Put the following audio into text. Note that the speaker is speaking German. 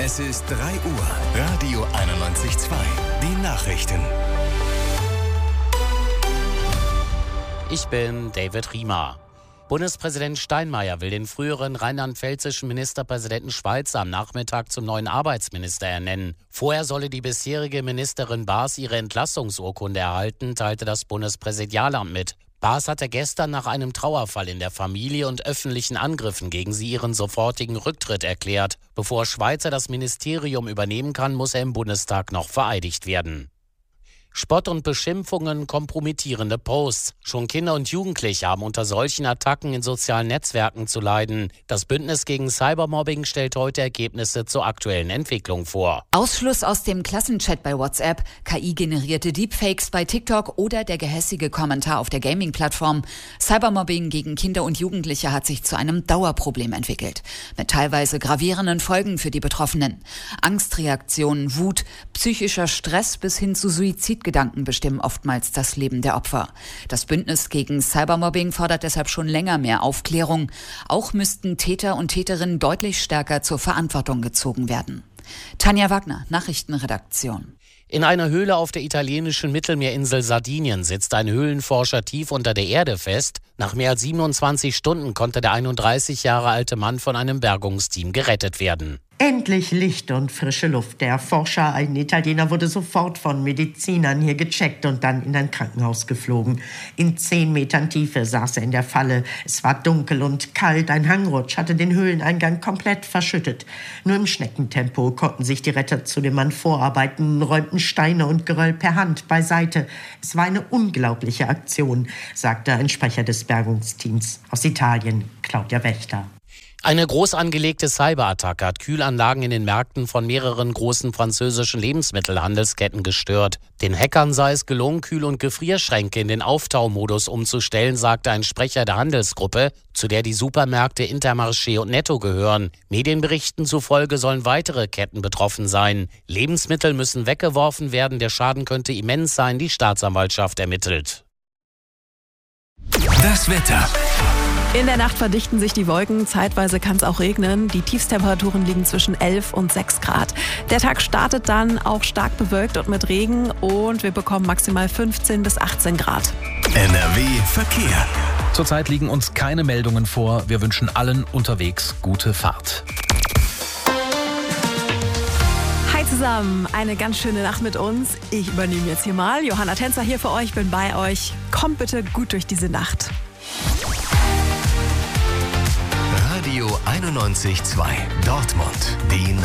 Es ist 3 Uhr. Radio 91.2. Die Nachrichten. Ich bin David Riemer. Bundespräsident Steinmeier will den früheren rheinland-pfälzischen Ministerpräsidenten Schweizer am Nachmittag zum neuen Arbeitsminister ernennen. Vorher solle die bisherige Ministerin Baas ihre Entlassungsurkunde erhalten, teilte das Bundespräsidialamt mit. Baas hatte gestern nach einem Trauerfall in der Familie und öffentlichen Angriffen gegen sie ihren sofortigen Rücktritt erklärt. Bevor Schweizer das Ministerium übernehmen kann, muss er im Bundestag noch vereidigt werden. Spott und Beschimpfungen, kompromittierende Posts. Schon Kinder und Jugendliche haben unter solchen Attacken in sozialen Netzwerken zu leiden. Das Bündnis gegen Cybermobbing stellt heute Ergebnisse zur aktuellen Entwicklung vor. Ausschluss aus dem Klassenchat bei WhatsApp, KI-generierte Deepfakes bei TikTok oder der gehässige Kommentar auf der Gaming-Plattform. Cybermobbing gegen Kinder und Jugendliche hat sich zu einem Dauerproblem entwickelt. Mit teilweise gravierenden Folgen für die Betroffenen. Angstreaktionen, Wut, psychischer Stress bis hin zu Suizidgedanken bestimmen oftmals das Leben der Opfer. Das Bündnis gegen Cybermobbing fordert deshalb schon länger mehr Aufklärung. Auch müssten Täter und Täterinnen deutlich stärker zur Verantwortung gezogen werden. Tanja Wagner, Nachrichtenredaktion. In einer Höhle auf der italienischen Mittelmeerinsel Sardinien sitzt ein Höhlenforscher tief unter der Erde fest. Nach mehr als 27 Stunden konnte der 31 Jahre alte Mann von einem Bergungsteam gerettet werden. Endlich Licht und frische Luft. Der Forscher, ein Italiener, wurde sofort von Medizinern hier gecheckt und dann in ein Krankenhaus geflogen. In 10 Metern Tiefe saß er in der Falle. Es war dunkel und kalt. Ein Hangrutsch hatte den Höhleneingang komplett verschüttet. Nur im Schneckentempo konnten sich die Retter zu dem Mann vorarbeiten, räumten Steine und Geröll per Hand beiseite. Es war eine unglaubliche Aktion, sagte ein Sprecher des Bergungsteams aus Italien, Claudia Wächter. Eine groß angelegte Cyberattacke hat Kühlanlagen in den Märkten von mehreren großen französischen Lebensmittelhandelsketten gestört. Den Hackern sei es gelungen, Kühl- und Gefrierschränke in den Auftaumodus umzustellen, sagte ein Sprecher der Handelsgruppe, zu der die Supermärkte Intermarché und Netto gehören. Medienberichten zufolge sollen weitere Ketten betroffen sein. Lebensmittel müssen weggeworfen werden, der Schaden könnte immens sein, die Staatsanwaltschaft ermittelt. Das Wetter. In der Nacht verdichten sich die Wolken, zeitweise kann es auch regnen. Die Tiefstemperaturen liegen zwischen 11 und 6 Grad. Der Tag startet dann auch stark bewölkt und mit Regen und wir bekommen maximal 15 bis 18 Grad. NRW Verkehr. Zurzeit liegen uns keine Meldungen vor. Wir wünschen allen unterwegs gute Fahrt. Hi zusammen, eine ganz schöne Nacht mit uns. Ich übernehme jetzt hier mal. Johanna Tänzer hier für euch, bin bei euch. Kommt bitte gut durch diese Nacht. Radio 91.2 Dortmund. Die